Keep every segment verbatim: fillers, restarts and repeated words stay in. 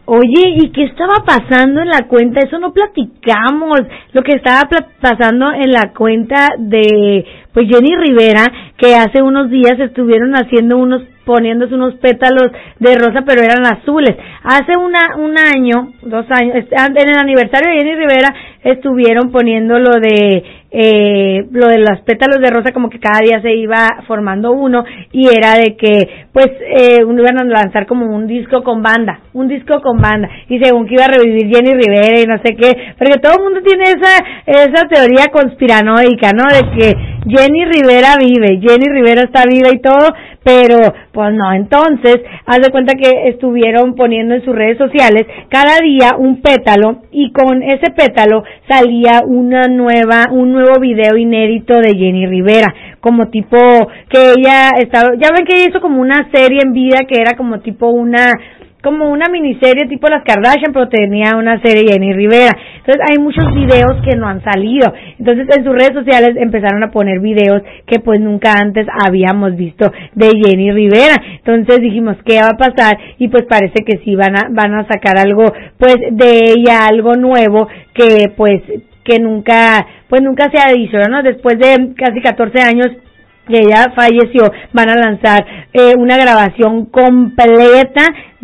Oye, ¿y qué estaba pasando en la cuenta? Eso no platicamos. Lo que estaba pl- pasando en la cuenta de, pues, Jenny Rivera, que hace unos días estuvieron haciendo unos, poniéndose unos pétalos de rosa, pero eran azules. Hace una, un año, dos años, en el aniversario de Jenny Rivera, estuvieron poniendo lo de, eh, lo de los pétalos de rosa, como que cada día se iba formando uno, y era de que, pues, eh, iban a lanzar como un disco con banda, un disco con banda, y según que iba a revivir Jenny Rivera y no sé qué, porque todo el mundo tiene esa, esa teoría conspiranoica, ¿no? De que Jenny Rivera vive, Jenny Rivera está viva y todo, pero pues no. Entonces, haz de cuenta que estuvieron poniendo en sus redes sociales cada día un pétalo, y con ese pétalo salía una nueva, un nuevo video inédito de Jenny Rivera, como tipo que ella estaba, ya ven que ella hizo como una serie en vida que era como tipo una como una miniserie tipo Las Kardashian, pero tenía una serie Jenny Rivera. Entonces hay muchos videos que no han salido. Entonces en sus redes sociales empezaron a poner videos que pues nunca antes habíamos visto de Jenny Rivera. Entonces dijimos, ¿qué va a pasar? Y pues parece que sí van a van a sacar algo pues de ella, algo nuevo que pues que nunca pues nunca se ha dicho, ¿no? Después de casi catorce años que ella falleció, van a lanzar eh, una grabación completa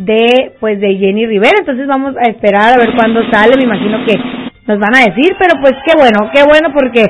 de pues de Jenny Rivera. Entonces vamos a esperar a ver cuándo sale. Me imagino que nos van a decir, pero pues qué bueno, qué bueno porque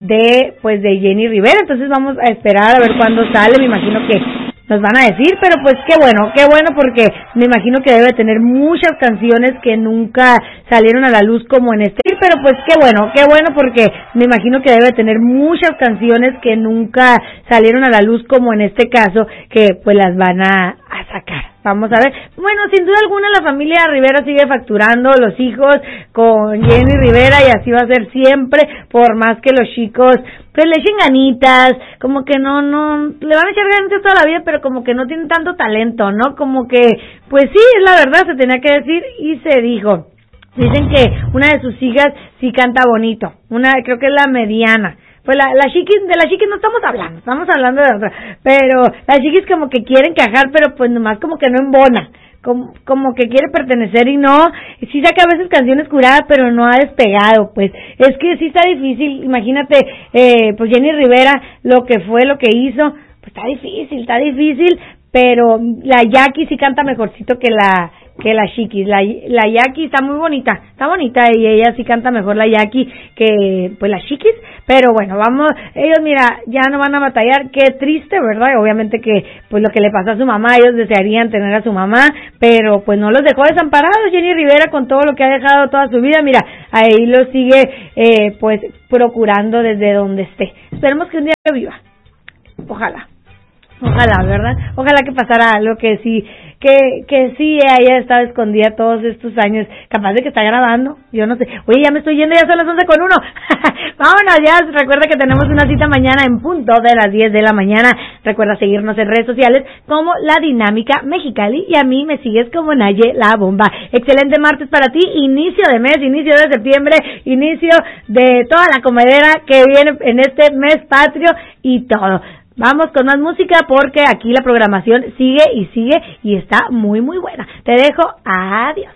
de pues de Jenny Rivera. Entonces vamos a esperar a ver cuándo sale. Me imagino que nos van a decir, pero pues qué bueno, qué bueno porque me imagino que debe tener muchas canciones que nunca salieron a la luz como en este, pero pues qué bueno, qué bueno porque me imagino que debe tener muchas canciones que nunca salieron a la luz como en este caso, que pues las van a, a sacar. Vamos a ver. Bueno, sin duda alguna la familia Rivera sigue facturando, los hijos con Jenny Rivera, y así va a ser siempre, por más que los chicos pues le echen ganitas, como que no, no, le van a echar ganitas toda la vida, pero como que no tienen tanto talento, ¿no? Como que, pues sí, es la verdad, se tenía que decir y se dijo. Dicen que una de sus hijas sí canta bonito, una, creo que es la mediana. Pues la, la chiquis, de la chiquis no estamos hablando, estamos hablando de otra, pero las chiquis como que quieren encajar, pero pues nomás como que no embona, como, como que quiere pertenecer y no, sí saca a veces canciones curadas, pero no ha despegado, pues, es que sí está difícil. Imagínate, eh, pues Jenny Rivera, lo que fue, lo que hizo, pues está difícil, está difícil, pero la Jackie sí canta mejorcito que la que la Chiquis. La, la Jackie está muy bonita, está bonita, y ella sí canta mejor la Jackie que pues la Chiquis, pero bueno, vamos, ellos mira, ya no van a batallar. Qué triste, ¿verdad? Obviamente que pues lo que le pasó a su mamá, ellos desearían tener a su mamá, pero pues no los dejó desamparados Jenny Rivera con todo lo que ha dejado toda su vida. Mira, ahí lo sigue eh, pues procurando desde donde esté. Esperemos que un día lo viva, ojalá. Ojalá, ¿verdad? Ojalá que pasara algo, que sí, que que sí haya estado escondida todos estos años, capaz de que está grabando, yo no sé. Oye, ya me estoy yendo, ya son las once con uno. Vámonos ya, recuerda que tenemos una cita mañana en punto de las diez de la mañana. Recuerda seguirnos en redes sociales como La Dinámica Mexicali, y a mí me sigues como Naye La Bomba. Excelente martes para ti, inicio de mes, inicio de septiembre, inicio de toda la comedera que viene en este mes patrio y todo. Vamos con más música porque aquí la programación sigue y sigue y está muy muy buena. Te dejo, adiós.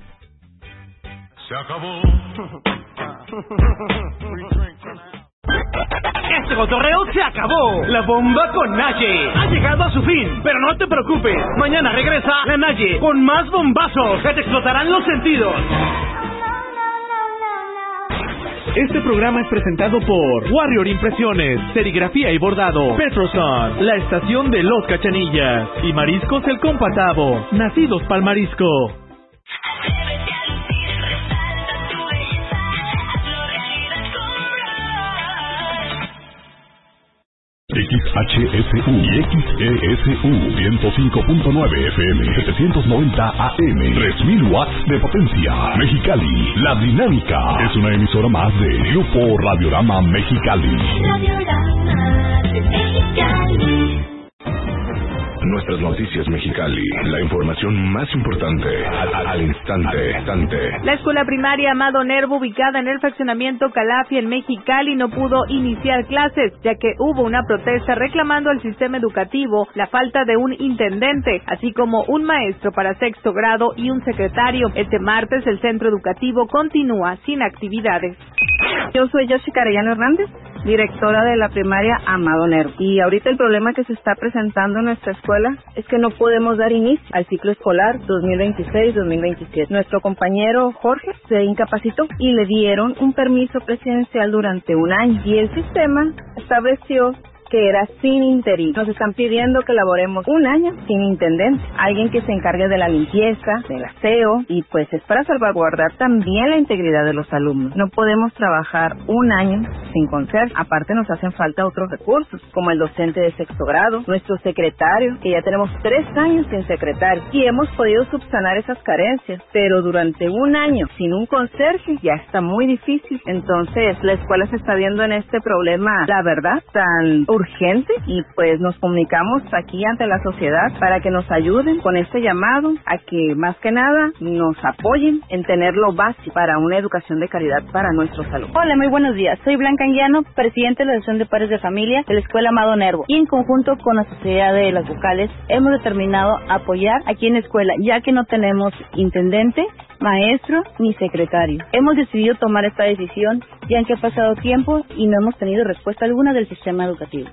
Se acabó. Este cotorreo se acabó. La Bomba con Naye ha llegado a su fin, pero no te preocupes. Mañana regresa la Naye con más bombazos que te explotarán los sentidos. Este programa es presentado por Warrior Impresiones, Serigrafía y Bordado, Petroson, la estación de Los Cachanillas y Mariscos El Compatavo, nacidos pa'l marisco. X H S U y X E S U ciento cinco punto nueve F M, setecientos noventa A M, tres mil watts de potencia. Mexicali, La Dinámica es una emisora más de Grupo Radiorama Mexicali. Radiorama Mexicali. Nuestras noticias Mexicali, la información más importante al, al, al instante, instante. La escuela primaria Amado Nervo, ubicada en el fraccionamiento Calafia en Mexicali, no pudo iniciar clases, ya que hubo una protesta reclamando al sistema educativo la falta de un intendente, así como un maestro para sexto grado y un secretario. Este martes el centro educativo continúa sin actividades. Yo soy Jessica Arellano Hernández, directora de la primaria Amado Nervo. Y ahorita el problema que se está presentando en nuestra escuela es que no podemos dar inicio al ciclo escolar dos mil veintiséis dos mil veintisiete. Nuestro compañero Jorge se incapacitó y le dieron un permiso presidencial durante un año. Y el sistema estableció que era sin interino. Nos están pidiendo que laboremos un año sin intendente, alguien que se encargue de la limpieza, del aseo, y pues es para salvaguardar también la integridad de los alumnos. No podemos trabajar un año sin conserje. Aparte nos hacen falta otros recursos, como el docente de sexto grado, nuestro secretario, que ya tenemos tres años sin secretario, y hemos podido subsanar esas carencias, pero durante un año sin un conserje ya está muy difícil. Entonces la escuela se está viendo en este problema, la verdad, tan urgente, y pues nos comunicamos aquí ante la sociedad para que nos ayuden con este llamado a que más que nada nos apoyen en tener lo básico para una educación de calidad para nuestros alumnos. Hola, muy buenos días. Soy Blanca Anguiano, presidente de la Asociación de Padres de Familia de la Escuela Amado Nervo, y en conjunto con la Sociedad de las Vocales hemos determinado apoyar aquí en la escuela, ya que no tenemos intendente, maestro ni secretario. Hemos decidido tomar esta decisión ya que ha pasado tiempo y no hemos tenido respuesta alguna del sistema educativo.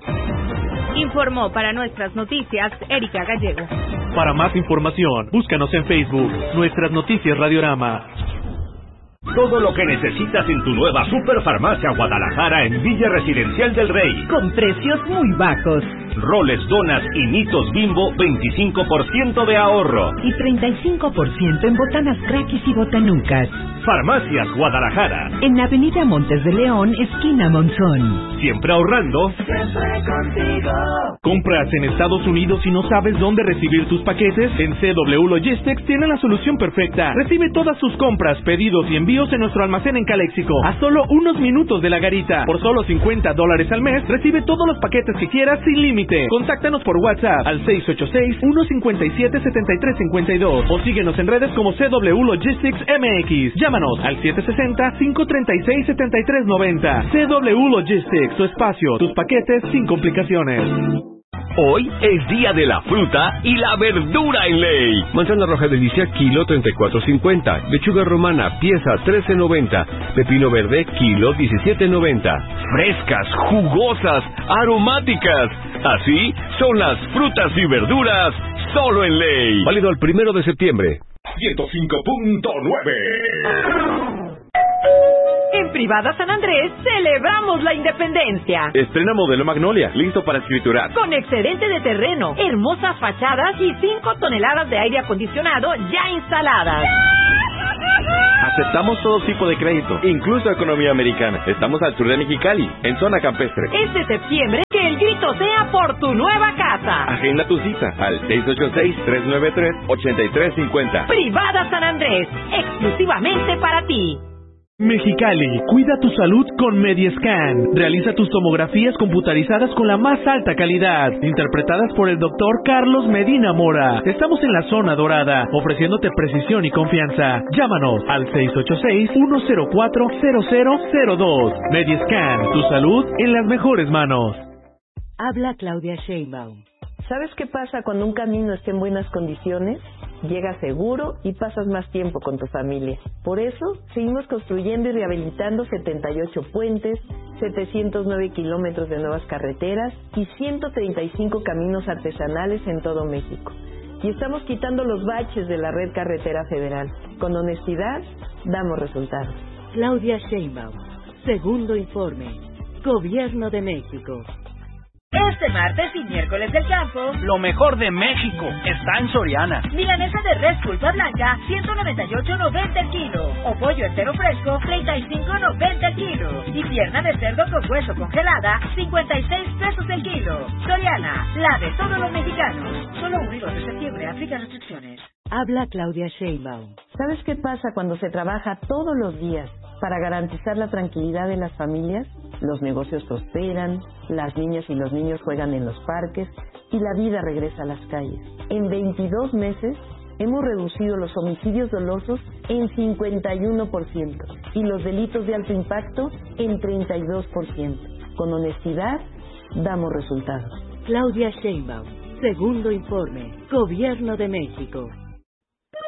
Informó para Nuestras Noticias Erika Gallego. Para más información, búscanos en Facebook, Nuestras Noticias Radiorama. Todo lo que necesitas en tu nueva Superfarmacia Guadalajara en Villa Residencial del Rey. Con precios muy bajos. Roles, donas y mitos Bimbo, veinticinco por ciento de ahorro. Y treinta y cinco por ciento en botanas Crackis y botanucas. Farmacias Guadalajara. En la avenida Montes de León, esquina Monzón. Siempre ahorrando. Siempre contigo. ¿Compras en Estados Unidos y no sabes dónde recibir tus paquetes? En C W Logistics tiene la solución perfecta. Recibe todas sus compras, pedidos y envíos en nuestro almacén en Caléxico, a solo unos minutos de la garita. Por solo cincuenta dólares al mes, recibe todos los paquetes que quieras sin límite. Contáctanos por WhatsApp al seis ocho seis, uno cinco siete, siete tres cinco dos o síguenos en redes como C W Logistics M X. Llámanos al siete seis cero, cinco tres seis, siete tres nueve cero. C W Logistics, tu espacio, tus paquetes sin complicaciones. Hoy es día de la fruta y la verdura en Ley. Manzana roja delicia, kilo treinta y cuatro cincuenta. Lechuga romana, pieza trece noventa. Pepino verde, kilo diecisiete noventa. Frescas, jugosas, aromáticas. Así son las frutas y verduras solo en Ley. Válido el primero de septiembre. ciento cinco punto nueve. En Privada San Andrés celebramos la independencia. Estrena modelo Magnolia, listo para escriturar. Con excedente de terreno, hermosas fachadas y cinco toneladas de aire acondicionado ya instaladas. Aceptamos todo tipo de crédito, incluso economía americana. Estamos al sur de Mexicali, en zona campestre. Este septiembre, que el grito sea por tu nueva casa. Agenda tu cita al seis ocho seis, tres nueve tres, ocho tres cinco cero. Privada San Andrés, exclusivamente para ti. Mexicali, cuida tu salud con Mediescan. Realiza tus tomografías computarizadas con la más alta calidad, interpretadas por el doctor Carlos Medina Mora. Estamos en la zona dorada, ofreciéndote precisión y confianza. Llámanos al seis ocho seis, uno cero cuatro, cero cero cero dos. Mediescan, tu salud en las mejores manos. Habla Claudia Sheinbaum. ¿Sabes qué pasa cuando un camino está en buenas condiciones? Llegas seguro y pasas más tiempo con tu familia. Por eso, seguimos construyendo y rehabilitando setenta y ocho puentes, setecientos nueve kilómetros de nuevas carreteras y ciento treinta y cinco caminos artesanales en todo México. Y estamos quitando los baches de la red carretera federal. Con honestidad, damos resultados. Claudia Sheinbaum. Segundo informe. Gobierno de México. Este martes y miércoles del campo, lo mejor de México está en Soriana. Milanesa de res pulpa blanca, ciento noventa y ocho noventa el kilo. O pollo entero fresco, treinta y cinco noventa el kilo. Y pierna de cerdo con hueso congelada, cincuenta y seis pesos el kilo. Soriana, la de todos los mexicanos. Solo uno y dos de septiembre, aplica restricciones. Habla Claudia Sheinbaum. ¿Sabes qué pasa cuando se trabaja todos los días para garantizar la tranquilidad de las familias? los negocios prosperan, las niñas y los niños juegan en los parques y la vida regresa a las calles. En veintidós meses hemos reducido los homicidios dolosos en cincuenta y uno por ciento y los delitos de alto impacto en treinta y dos por ciento. Con honestidad, damos resultados. Claudia Sheinbaum, segundo informe, Gobierno de México.